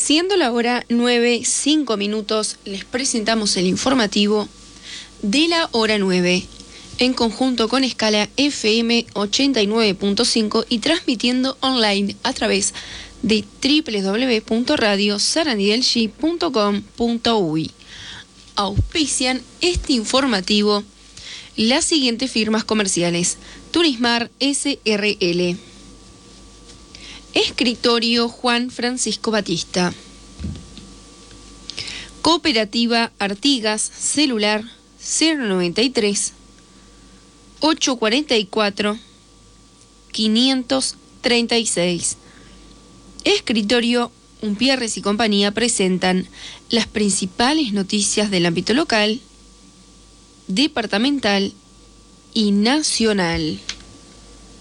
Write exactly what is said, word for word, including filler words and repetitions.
Siendo la hora nueve, cinco minutos, les presentamos el informativo de la hora nueve, en conjunto con Escala F M ochenta y nueve punto cinco y transmitiendo online a través de doble u doble u doble u punto radio sarandielgi punto com punto uy. Auspician este informativo las siguientes firmas comerciales: Turismar S R L, Escritorio Juan Francisco Batista, Cooperativa Artigas, celular cero noventa y tres, ochocientos cuarenta y cuatro, quinientos treinta y seis. Escritorio Umpierres y compañía presentan las principales noticias del ámbito local, departamental y nacional.